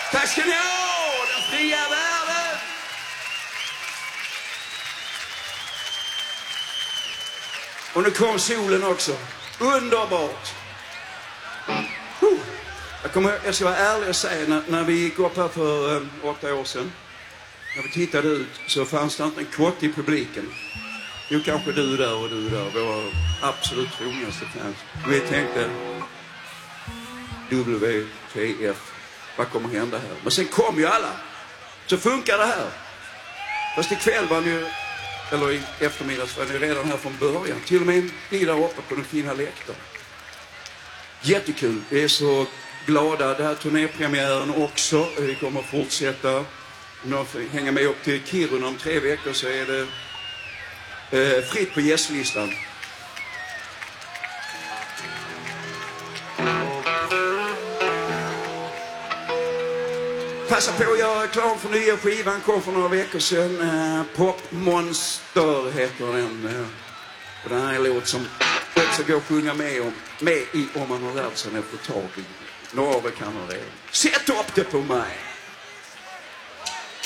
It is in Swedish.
Tack ska ni ha, den fria världen! Och nu kom solen också. Underbart! Jag ska vara ärlig och säga, när vi gick upp här för 8 år sedan, när vi tittade ut så fanns det inte en kvart i publiken. Jo, kanske du där och du där, våra absolut trognaste fans. Vi tänkte, WTF, vad kommer hända här? Men sen kom ju alla, så funkar det här. Fast ikväll var ni, eller i eftermiddags var ni redan här från början. Till och med ni där uppe på den fina läktaren. Jättekul, vi är så glada. Det här turnépremiären också. Vi kommer att fortsätta. Om jag får hänga med upp till Kiruna om 3 veckor så är det fritt på gästlistan. Passa på att göra klar för nya skivan. Kom för några veckor sedan. Popmonster heter den. Och den här är en låt som också går att sjunga med i om man har lärt sig efter tag. Några av er kan ha det. Sätt upp det på mig!